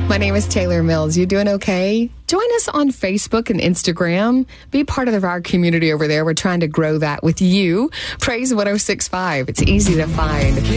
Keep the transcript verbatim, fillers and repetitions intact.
My name is Taylor Mills. You doing okay? Join us on Facebook and Instagram. Be part of our community over there. We're trying to grow that with you. Praise one oh six point five. It's easy to find.